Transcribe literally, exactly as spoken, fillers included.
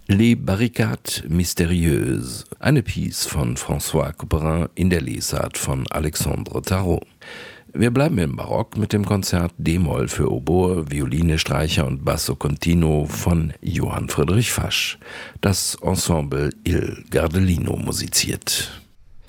Les Barricades Mystérieuses, eine Piece von François Couperin in der Lesart von Alexandre Tarot. Wir bleiben im Barock mit dem Konzert D-Moll für Oboe, Violine, Streicher und Basso Continuo von Johann Friedrich Fasch. Das Ensemble Il Gardelino musiziert.